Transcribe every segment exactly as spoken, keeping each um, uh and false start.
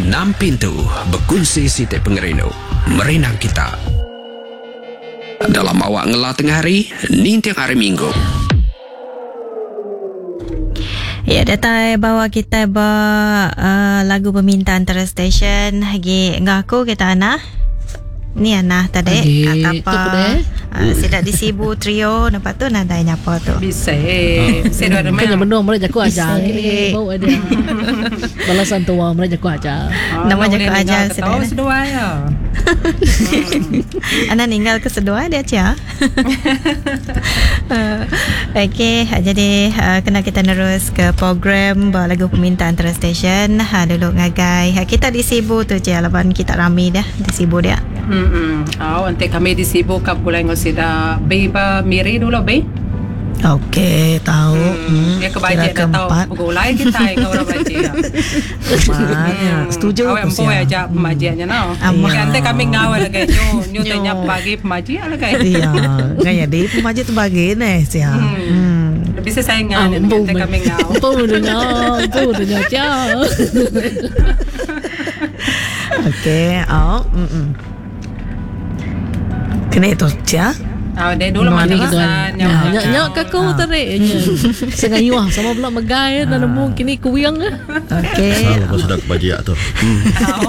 Enam pintu berkongsi Siti Pengerino merenang kita dalam awak ngelah tengah hari ni tiang hari Minggu. Ya, datang bawa kita bawa uh, lagu permintaan antara stesen lagi ngaku kita Ana. Ni Ana tadi Agi, apa uh, sidak disibu trio nampak tu nada nyapa tu. Bisa. Saya dah Kena main. benar mereka jago ajar. Kini bawa dia. Balasan tua mereka jago ajar. Nama jago ajar sedang. Tahu sedua ya. Ana ninggal ke sedua dia cia. uh, Okey, jadi uh, kena kita terus ke program bawa lagu permintaan antara stesen. Ha dulu ngagai. Ha, kita disibu tu je lawan kita rami dah disibu dia. Hmm. Oh, nanti kami disibuk kap gulai ngosida beba miri dulu be. Okey, tahu. Hmm. Dia kebajikan dah tahu gulai kita yang orang baca. Maknanya setuju Awak aku empu ya ajak pemajiannya no. Amak. Nanti kami ngawal lagi nyu nyu tanya pagi pemajian lagi. Iya, ngaya di pemaji tu bagi nih sih. Hmm. Bisa saya ngawal nanti kami ngawal. Apa udahnya? Apa udahnya ciao. Okey, oh, mm. Kena itu cia. Ah, dia dulu mana kan. nyawa. Nyak nyak kakau tariknya. Sengayuah sama pula megai dan nemu kini kuwiang. Okey. Salah sudah kebajiak tu. Hmm.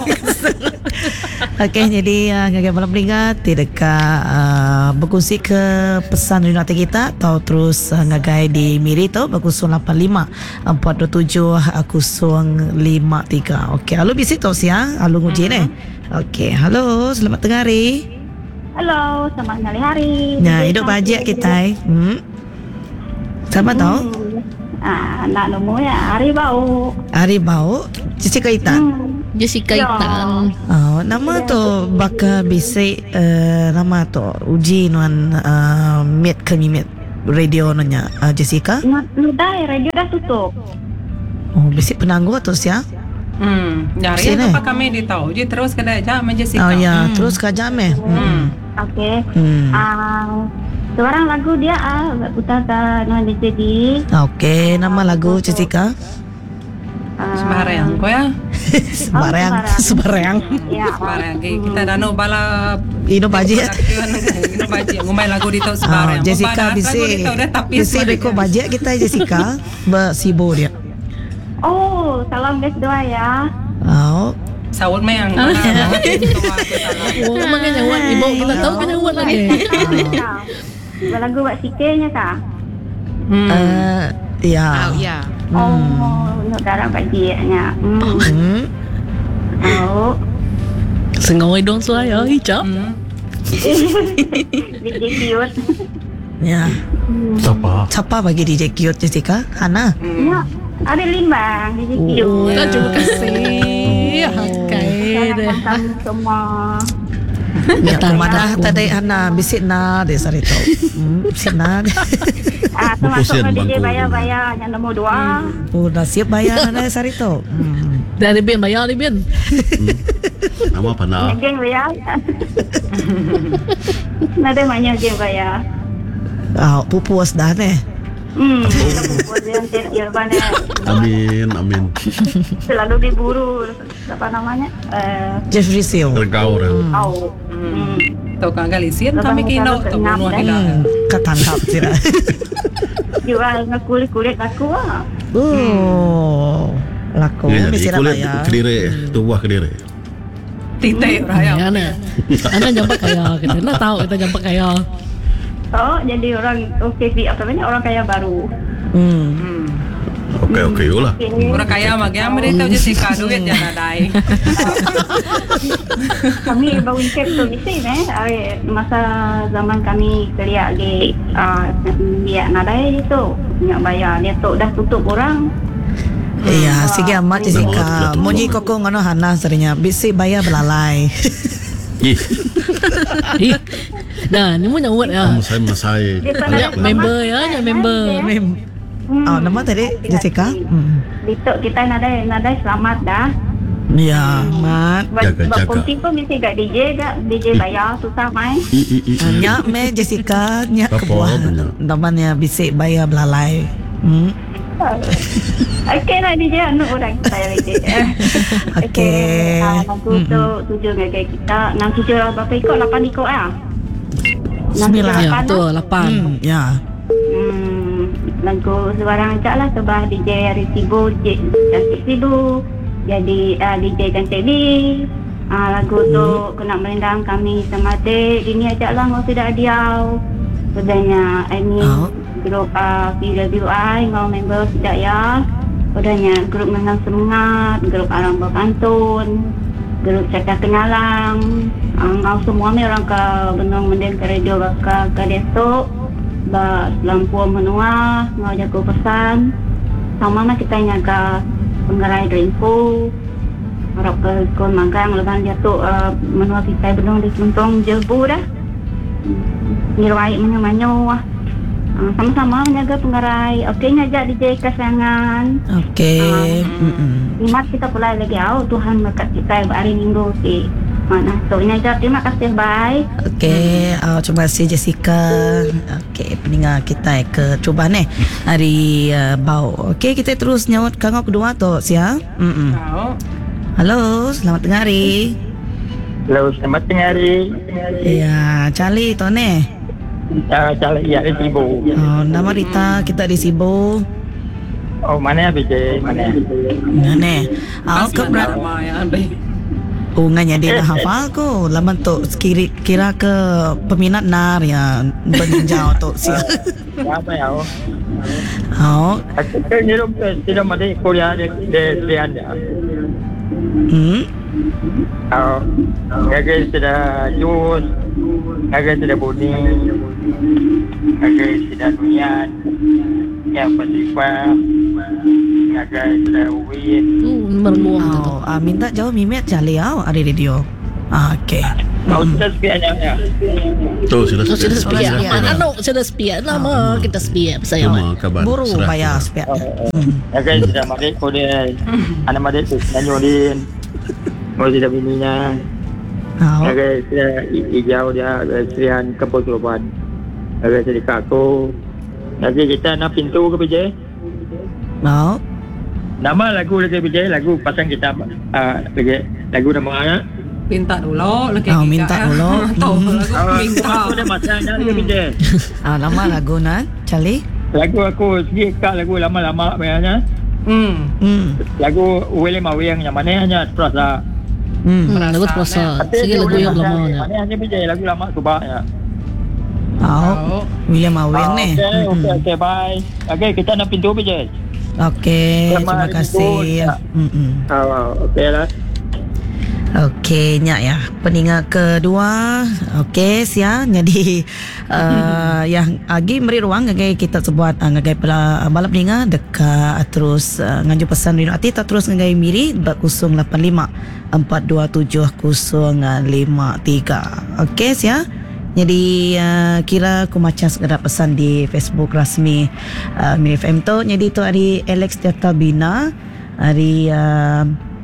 Okey, jadi uh, ngagai malam peringat tidak uh, berkongsi ke pesan Unite kita atau terus uh, ngagai di Miri tu berkongsi lapan lima empat dua tujuh kosong lima tiga. Okey, halo bisi tu sia, halo nguji ni. Okey, halo, selamat tengah hari. Halo, selamat hari hari. Nah, hidup bahagia kita. Hmm. Sama hmm. tau? Ah, nak nemu ya, hari bau. Hari bau, Jessica Itan. Hmm. Jessica Ya. Itan. Oh, nama tu bakal bisik uh, nama tu uji nuan uh, meet kami meet radio nanya uh, Jessica. Dah, radio dah tutup. Oh, bisik penangguh tu sia. Hmm, nyari Sini. apa kami ditahu. Jadi terus kena aja menjadi. Oh ya, hmm. terus ke jam eh. Hmm. Okey. Hmm. Ah, seorang lagu dia ah putar ke Nuan D J D. Okey, nama lagu Jessica. Ah, Sembarang kau ya. Sembarang, Oh, sembarang. Ya. Sembarang. Kita dah no bala. Ino baji. Ino baji. Ngumai lagu di tahu Ah, sembarang. Jessica bisik. Bisik reko baji kita Jessica. Bersibo dia. Oh, salam guys doa ya. Oh. Sawul mayang. Oh, makanya awak ibu kita tahu kena awak lagi. Ah, lagu buat sikirnya kah? Hmm. Uh, ya. Oh ya. Oh, nak darah bajinya. Hmm. Hmm. Oh. Sengaja dong suaya hijau. Hmm. D J cute. Ya. Siapa? Siapa bagi D J cute Jessica? Hana. Ya, ada limbang D J cute. Oh, terima kasih. Hakai deh. Salam kami semua. Ya, mana tadi Hana bisik na de sarito. Hmm, bisik na. Ah, termasuk Pupusin D J bangku. bayar-bayar yang nombor dua. Oh, dah siap bayar Hana sarito. Hmm. Dah ada bin bayar ni bin. Nama apa nak? Geng bayar. Nada banyak geng bayar. Ah, pupuas dah ni. Hmm. Kemudian dia mana Amin, amin. selalu diburu apa namanya? Eh, Jeffrey Seo. Tergaur. au. Hmm. Tahu kan galisian kami kena tahu bunuh kita. Hmm, ketangkap sila. Jual kulit-kulit aku ah. Oh, laku. Ya, Mesti jadi nak kulit bayar. Kediri, tubuh Kediri. Titik raya. Ana. Ana jampak kaya kita. Nak tahu kita jampak kaya. Oh, jadi orang okey apa namanya? Orang kaya baru. Hmm. Hmm. Okey, okey lah. Okay. Orang kaya mah yang mereka Jessica duit jangan adai. Kami baru cek tu mesti eh. Ari masa zaman kami kerja di ah dia nadai itu. Nak bayar dia tu dah tutup orang. Iya, sige amat Jessica. Betul, betul. Monyi koko ngono Hana serinya. Bisik bayar belalai. Ih, Ih. Dah, ni mu nyawat ya. kamu saya masai. Dia tak Ya, nak- member ya, ya member. Mem. Hmm. Oh, nama tadi Jessica? Hmm. Ditok kita nadai nadai selamat dah. Ya, mat. Jaga-jaga. Berfungsi pun mesti gak D J gak D J bayar susah main. I, i, i, i. Nyak me Jessica nyak Apa kebuah. benar? Namanya bisik bayar belalai. Hmm. Okey lah D J Anu orang saya lagi. Okey. Ah, lagu tu tujuh ngagai kita. Enam tujuh berapa ikut? Lapan ikut ah. Sembilan. Ya, betul. Lapan. Hmm, ya. Hmm, lagu sebarang ajak lah sebab D J Hari Sibu, D J Cantik Sibu, jadi uh, D J Cantik B. Uh, lagu tu kena merendang kami sama adik. Ini ajak lah ngau tidak diau. Sebenarnya ini Oh. grup uh, P W I ngau member tidak ya. Sebenarnya grup Menang Semangat, grup Arang Berkantun, grup Cakap Kenalang. Uh, ngau semua ni orang ke benung mendeng ke radio ke ke desok. Ba lampu menua ngau jago pesan sama mah kita nyaga penggerai info harap ke kon magang leban jatuh uh, menua kita benung di Suntong Jebu dah nirwai menyo-manyo ah uh, sama-sama menjaga penggerai. Okey ngajak D J kesangan. Okey. uh, Imat kita pulai lagi au Tuhan berkat kita hari Minggu si mana so ngajak. Terima kasih, bye. Okey, uh, terima kasih Jessica. Okey, pendengar kita ke cuba ni hari uh, bau. Okey, kita terus nyawat kangau kedua tu sia. Hmm. Halo, selamat tengah hari. Hello, selamat tengah hari. Ya, Charlie tu ni. Uh, Charlie ya di Sibu. Oh, nama Rita, kita di Sibu. Oh, mana B J? Mana? Nah ni. Ah, ke berat. Nama yang baik. Oh, nganya dia dah hafal ko. Lama tu kira, kira ke peminat nar yang berninjau tu sia. Apa ya? Oh, Aku kan hidup tidak mati Korea de de Lian ya. hmm. Oh, agak sudah jus, agak sudah buni, agak sudah dunian, yang pasifah, agak sudah win. Uh, merluang tu. Oh, ah, minta jawab Mimet Charlie au ada radio. Ah, okey. Mau sudah sepiannya ya. Tu sila So, sudah sepiak. sepiak. Sepiak. Mana no, sudah sepiak. Lama kita sepiak. Saya. Cuma kabar. Buru serah. bayar spek. Agak sudah mati Korea, anak mati tu nanyolin, mau sudah bininya. Oh. Agak sudah hijau dia, agak serian kapal keluar. Agak jadi kaku. Nanti kita nak pintu ke B J? Oh. Nama lagu lagi B J, lagu pasang kita uh, lagi lagu nama anak. Minta dulu lagi. Oh, minta dulu. Tahu Hmm. lagu minta. Aku dah masang dah lagi B J. Ah, nama lagu nan Charlie. Lagu aku sikit kat lagu lama-lama sebenarnya. Hmm. Hmm. Lagu William Awiang yang mana hanya terasa. Hmm. Hmm, lagu terasa. Sikit lagu yang lama ni. Mana hanya B J lagu lama subak ya. Oh. William Aweng ni. Okey, okey, okey, bye. Okey, kita nak pintu B J. Okey, Selamat terima hari kasih. Minggu. Hmm. Oh, okey lah. Okey, nyak ya. Pendengar kedua. Okey, sia. Jadi uh, yang agi beri ruang ngagai kita sebuat uh, ngagai pela balap pendengar dekat terus uh, ngaju pesan Rino Ati tak terus ngagai miri kosong lapan lima empat dua tujuh kosong lima tiga. Okey, sia. Jadi uh, kira aku macam sekedar pesan di Facebook rasmi uh, Miri F M tu. Jadi tu hari Alex Tirta Bina, hari uh,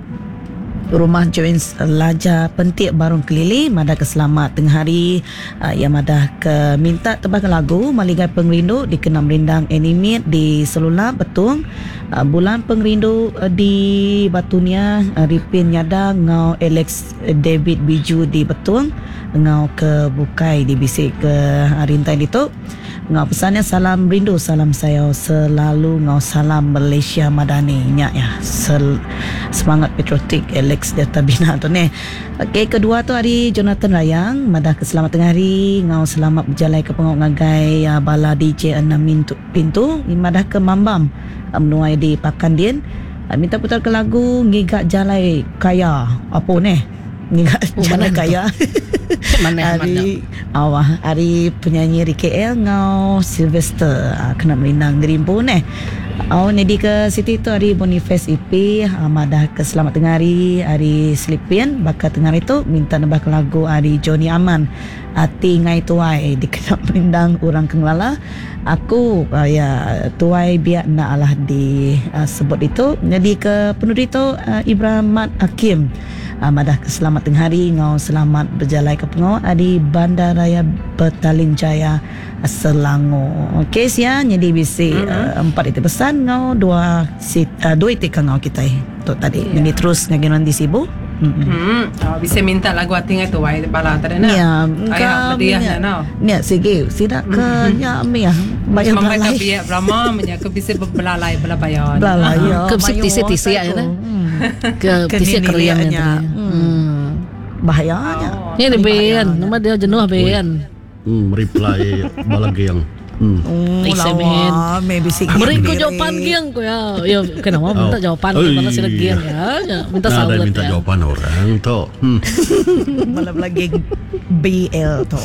Rumah Join Laja Pentik Barung Kelili, madah keselamat tengah hari uh, yang madah ke minta tebak lagu Maligai Pengrindu dikenam rindang animate di Selula Betung, uh, Bulan Pengrindu uh, di Batunia, uh, Ripin Nyada ngau Alex David Biju di Betung, ngau ke Bukai di Bisik ke Rintai itu. Ngau pesannya salam rindu, salam saya selalu, ngau salam Malaysia Madani nyak ya. Sel, semangat patriotik Alex Data Bina tu ni. Okey, kedua tu hari Jonathan Rayang, madah ke selamat tengah hari, ngau selamat berjalan ke pengok ngagai uh, bala D J enam pintu, pintu madah ke Mambam uh, menuai di Pakandien. Uh, minta putar ke lagu Ngigak Jalai Kaya. Apa ni? Ngigak Oh, Jalai mana Kaya. Mana hari awah hari penyanyi di K L ngau Sylvester uh, kena melindang gerimpu ni. Oh, jadi ke Siti tu hari Boniface I P, amadah ke selamat tengah hari, hari Sleepin bakat tengah hari tu minta nambah ke lagu hari Johnny Aman. Ati ngai tuai dikenal melindang orang Kenglala. Aku uh, ya tuai biar nak alah di uh, sebut itu. Jadi ke penulis tu uh, Ibrahim Mat Hakim. uh, madah ke selamat tengah hari ngau selamat berjalan ke pengau di Bandaraya Petaling Jaya Selangor. Okey sia jadi bisi mm-hmm. uh, empat itu pesan ngau dua sit uh, dua itu ngau kita tu tadi. Yeah. Ini terus ngaginan di Sibu. Mm-hmm. Hmm, oh, bisa minta lagu ating itu wai bala tadi na. Ya, ayah berdiah na. Ya, sige, sida ke nya mi ah. Bayar mereka biar Brahma menyaka bisa belalai bela bayar. Belalai. Ke tisi-tisi ya na. Ke tisi keriannya. Hmm. Bahayanya. Ini bean, nama dia jenuh bean. Hmm, reply balagi yang. Hmm. Oh, lawa, maybe sih. Beri ko jawapan giang ko ya. Ya, kenapa minta jawapan kalau sila giang ya. Minta nah, salut. Ada minta ya. jawapan orang tu. Hmm. Malam lagi B L tu.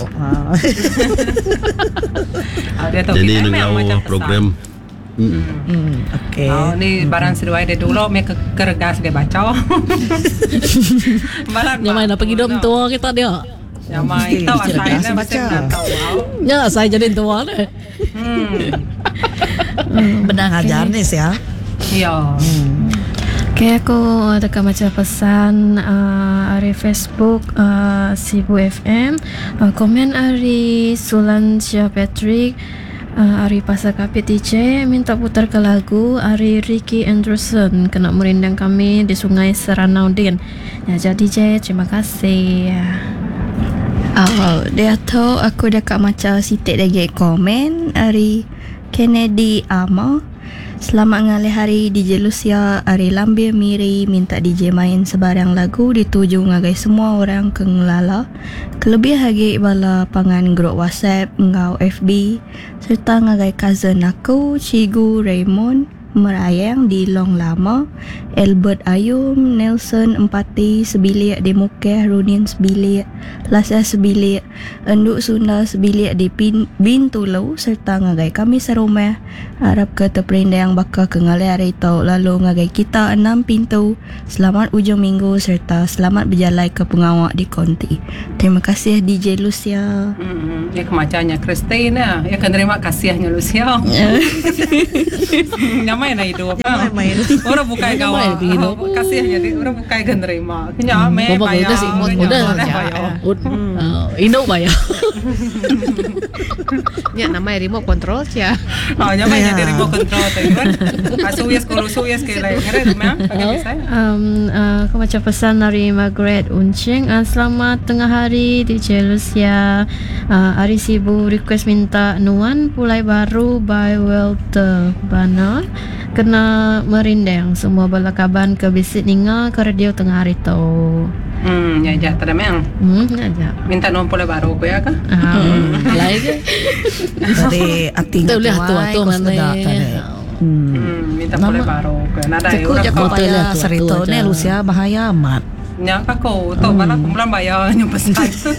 Jadi dengan program. Hmm. Hmm, okay. Oh, ni barang seduai dia dulu mereka kergas dia baca. Malam. Yang main apa gidom tua kita dia. Yang main tahu asalnya macam tahu. Ya, saya jadi tua deh. Hmm. Benar ngajar ni ya. Ya. Okay, aku dekat macam pesan uh, dari Facebook uh, Sibu F M, uh, komen dari Sulan Syah Patrick, uh, Ari Pasar Kapit D J minta putar ke lagu Ari Ricky Anderson kena merindang kami di Sungai Seranaudin. Ya, jadi D J terima kasih. Oh, dia tahu aku dekat macam sitik lagi komen Ari Kennedy Ama. Selamat ngalih hari D J Lucia Ari Lambir Miri minta D J main sebarang lagu dituju ngagai semua orang ke ngelala. Kelebih hagi bala pangan grup WhatsApp ngau F B serta ngagai cousin aku Cigu Raymond Merayang di Long Lama, Albert Ayum, Nelson Empati Sebilik di Mukeh, Runin Sebilik, Lasa Sebilik, Enduk Sunda Sebilik di Bin, Bintulau serta ngagai kami serumah harap ke teperinda yang bakal ke ngalai hari tau lalu ngagai kita enam pintu. Selamat ujung minggu serta selamat berjalan ke pengawak di Konti. Terima kasih D J Lucia. Hmm, ya kemacanya Christina, ya kan terima kasihnya Lucia. Main na hidup. Orang bukai gawa. Kasihnya dia orang bukai kan terima. Kenya me bayar. Udah bayar. Indo bayar. Ya namanya remote control sia. Oh, namanya dia remote control tu kan. Asuyas kalau suyas ke lain. Ngere memang pakai saya. Um, uh, aku macam pesan dari Margaret Uncing. Uh, selamat tengah hari D J Lucia. Uh, Ari Sibu request minta Nuan Pulai Baru by Walter Bana. Kena merindang semua balakaban ke bisit ninga ke radio tengah hari tu. Hmm, ya ja tak memang. Hmm, ya ja. Minta Nuan Pulai Baru ko ya ka? Ah, lain ke? Dari ating tu lihat tu tu mana. Hmm, minta Pulai Baru ko. Nada aku jago payah cerita ni Lucia bahaya amat. Nya ka ko to bala kumpulan bayar nya pesan.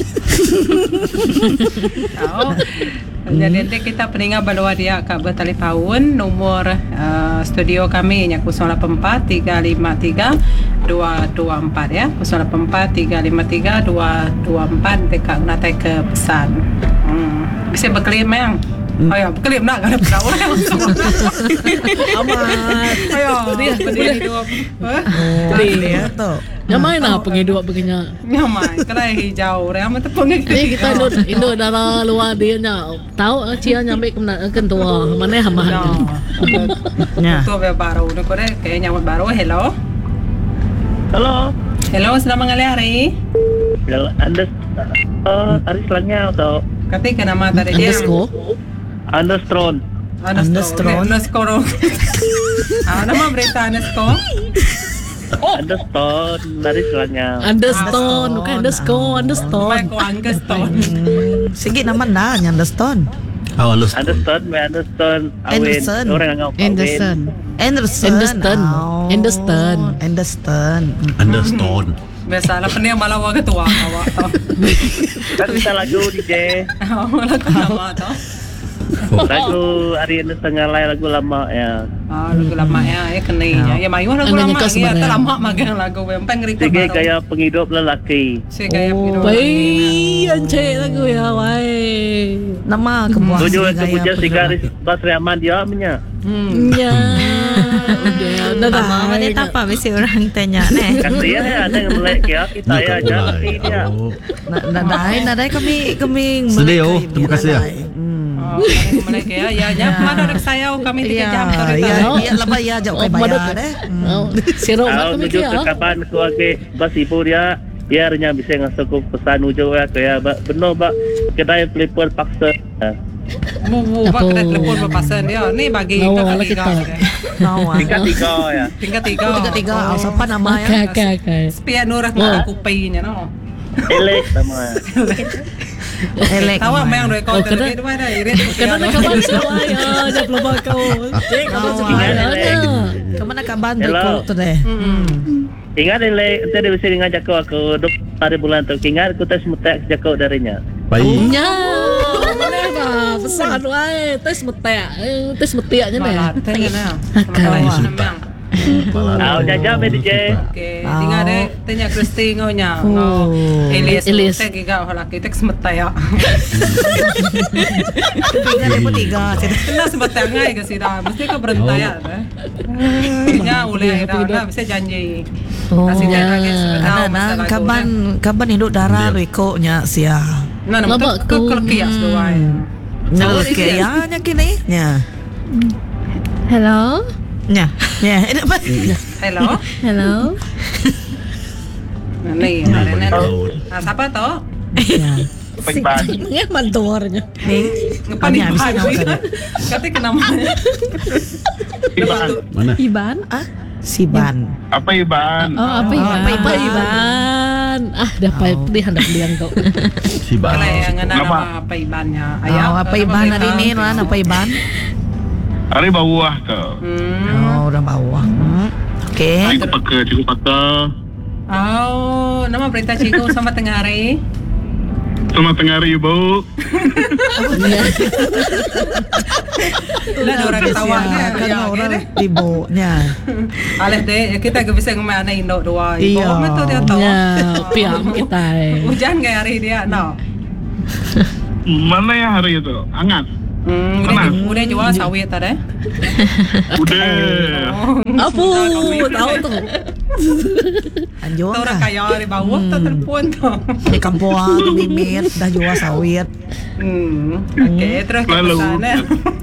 Oh. Jadi nanti kita peninggal balua dia ke bertelefon nomor uh, studio kami nya kosong lapan empat tiga lima tiga dua dua empat ya kosong lapan empat tiga lima tiga dua dua empat dekat natai ke pesan. Hmm. Bisa berklaim yang. Oh ya, berklaim nak ada berapa orang semua. Amat. Ayo, dia dia hidup. Oh, dia tu. Yang mana penghidup begini? Yang mana? Kalau hijau, orang mana penghidup? Ini kita Indo Indo darah luar dia nya. Tahu cia nyampe ke tua. Mana hamba? Ya. Tu baru, nak kore kayaknya baru. Hello. Halo. Hello, selamat ngali hari. Anda uh, hari selangnya atau? Ketika nama tadi dia. Understone. Understone. Underscore. Ah, nama berita underscore. Oh, understone dari selangnya. Understone, bukan underscore, understone. Bukan understone. Sikit nama dah, understone. Oh, understand. Understand, me understand. Anderson. Orang yang ngau. Anderson. Anderson. Anderson. Anderson. Anderson. Understand. Biasalah pening malawa ketua awak. Kan kita lagu D J. Oh, lagu nama tu. Lagu hari ini setengah lain lagu lama ya. Ah, lagu lama ya, ya kenainya. Ya mayu lagu lama ya, tak lama magang lagu yang pengen record. Sige gaya penghidup lelaki. Sige gaya penghidup. Baik, encik lagu ya, wai. Nama kebuah Tujuh kemudian Sigaris Basri Aman dia punya. Hmm. Ya. Udah, dah. Mama dia tak apa mesti orang tanya neh. Kasihan ya ada yang melek ya kita ya aja dia. Nak nak nak kami kami. Sedih oh, terima kasih ya. Melek ya, ya ya mana ada saya kami tiga jam tadi. Ya, ya lepas ya jauh kau bayar deh. Sirok mak kami dia. Kalau kapan keluarga bas ibu dia, dia hanya bisa ngasih aku pesan ujo ya kayak benar bak kedai telepon paksa. Mu bak kedai telepon berpasan dia. Ni bagi tingkat tiga. Tingkat tiga ya. Tingkat tiga. Tingkat tiga. Siapa nama ya? Okay, okay, okay. Spian orang nak kupinya no. Elek sama. Elek. Tahu apa yang rekod tadi itu ada irit. Kena kabar saya, jangan lupa kau. Cek kamu sebenarnya. Kemana kabar rekod tu deh? Ingat elek, tadi bisa ngajak kau aku dua hari bulan tu. Ingat aku tes mutek sejak kau darinya. Baik. Ya, mana dah pesan wae, tes metek, tes meteknya dah. Tengah. Kawan. Ah, jajah me D J. Okey, tinggal deh tanya Kristi ngonya. Oh, Elias Elias giga hola kita semetai ya. Tiga ribu tiga. Kena semetai ngai ke sida. Mesti kau berhenti ya. Nya ulai dah bisa janji. Kasih dia lagi sebentar. Nah, kaban kaban hidup darah rekoknya sia. Nah, nampak ke kelkias doai. Nah, okey ya nya kini. Nya. Hello. Nya. Nya, ini apa? Hello. Hello. Ni, ni. Ah, siapa tu? Paiban. Ni mantornya. Ni. Ngapain ni Iban? Kata kenapa? Iban. Mana? Iban? Ah, Siban. Apa Iban? Oh, apa Iban? Apa Iban? Ah, dapat dia hendak beliang kau. Siban. Yang nama apa Ibannya? Ayah, apa Iban hari ni? Mana apa Iban? Hari bawah ke? Oh, orang bawah. Hmm. Okey. Cikgu pakai, cikgu pakai. Oh, nama berita cikgu sama tengah hari. Sama tengah hari, Bu. Dah ada orang ketawa ni. Kan orang ibunya. Alah deh, kita ke bisa ngomong anak Indo dua. Iya. Betul dia tahu. Ya, piam kita. Hujan kayak hari dia, no. Mana ya hari itu? Hangat. Hmm, udah, udah jual sawit tadi. Udah. Apa? Tahu tu. Anjur Orang dah. kaya di bawah tu telepon tu. Di kampung bibit dah jual sawit. Hmm. Okey, terus ke Lalu. sana.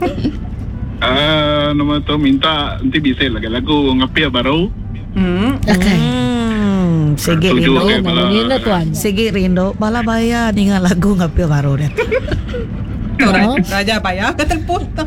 Ah, nama tu minta nanti bisa lagu-lagu ngapi baru. Hmm. Okay. Hmm, Segi Tujuh Rindo. ke bala. Ini tuan. Segi Rindo bala bayar dengan lagu ngapil baru deh. Raja bayar ke telepon tu.